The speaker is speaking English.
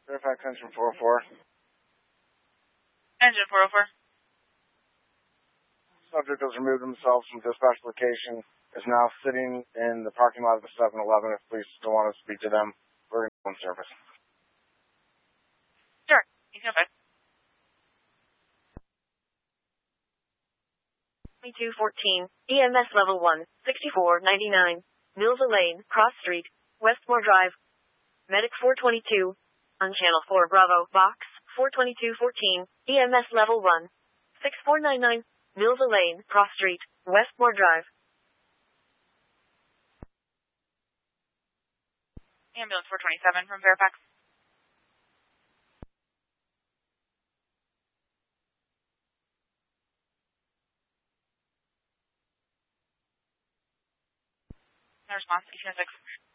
Fairfax Engine 404. Engine 404. Subject has removed themselves from dispatch location, is now sitting in the parking lot of the 7-Eleven. If police still want to speak to them, we're in service. Sure, you can go ahead. 2214, EMS Level 1, 6499, Milva Lane, Cross Street, Westmore Drive. Medic 422, on Channel 4 Bravo, Box 42214, EMS Level 1, 6499, Milva Lane, Cross Street, Westmore Drive. Ambulance 427 from Fairfax. No response, 1806.